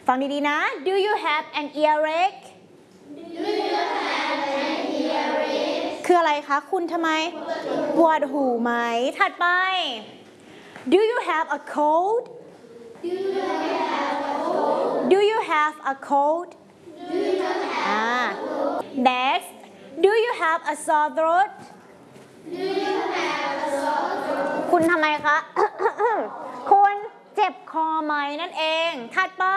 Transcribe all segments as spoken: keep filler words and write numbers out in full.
ฟังดีๆนะ Do you have an earache Do you have an earache คืออะไรคะคุณทำไมปวดหูไหมถัดไป Do you have a cold Do you have a cold Do you have a cold Do you have อ่า Next Do you have a sore throat Do you have a sore throat คุณทำไมคะ คุณเจ็บคอไหมนั่นเองถัดไป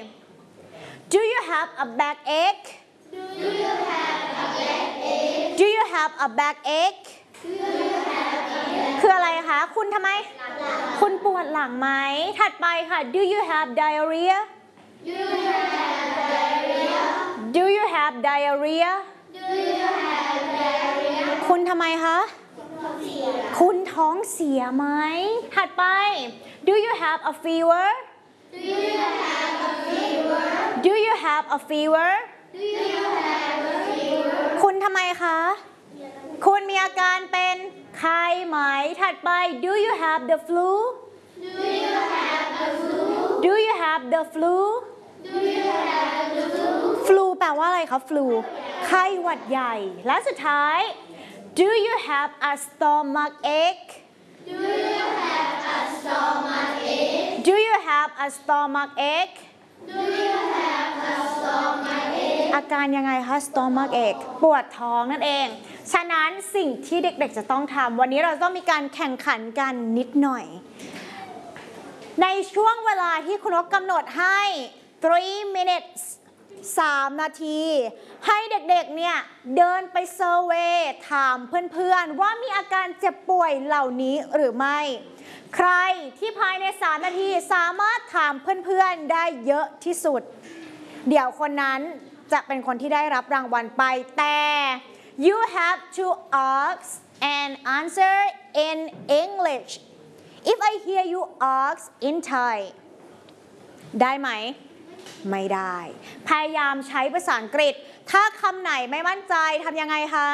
Do you have a backache Do you have a backache Do you have a backache Do you have a backache คืออะไรคะคุณทำไมคุณปวดหลังไหมถัดไปค่ะ Do you have diarrhea Do you have diarrhea Do you have diarrhea Do you have diarrhea คุณทำไมคะคุณท้องเสียไหมถัดไป Do you have a fever Do you have a fever Do you have a fever Do you have a fever คุณทำไมคะคุณมีอาการเป็นไข้ไหมถัดไป Do you have the flu Do you have the flu Do you have the flu Do you have the flu flu แปลว่าอะไรคะ flu ไข้หวัดใหญ่ และสุดท้าย Do you have a stomach ache Do you have a stomach ache Do you have a stomach ache Do you have a stomach ache อาการยังไงคะ stomach ache ปวดท้องนั่นเอง ฉะนั้นสิ่งที่เด็กๆจะต้องทำวันนี้เราต้องมีการแข่งขันกันนิดหน่อย ในช่วงเวลาที่คุณนกกำหนดให้ three minutes สามนาที ให้เด็กๆเนี่ยเดินไปเซอร์เวย์ถามเพื่อนๆว่ามีอาการเจ็บป่วยเหล่านี้หรือไม่ ใครที่ภายในสามนาทีสามารถถามเพื่อนๆได้เยอะที่สุด เดี๋ยวคนนั้นจะเป็นคนที่ได้รับรางวัลไปแต่ you have to ask and answer in English if I hear you ask in Thai ได้ไหมไม่ได้พยายามใช้ภาษาอังกฤษถ้าคำไหนไม่มั่นใจทำยังไงคะ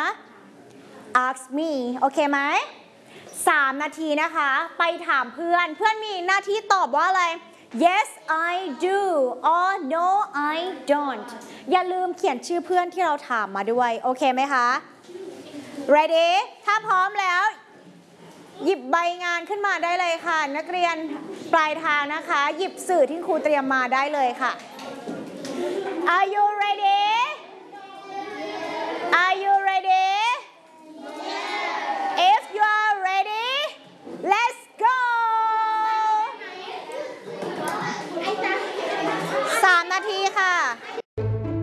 ask me โอเคไหมสามนาทีนะคะไปถามเพื่อนเพื่อนมีหน้าที่ตอบว่าอะไร yes I do or no I don't อย่าลืมเขียนชื่อเพื่อนที่เราถามมาด้วยโอเคไหมคะ ready ถ้าพร้อมแล้วหยิบใบงานขึ้นมาได้เลยค่ะนักเรียนปลายทางนะคะหยิบสื่อที่ครูเตรียมมาได้เลยค่ะ Are you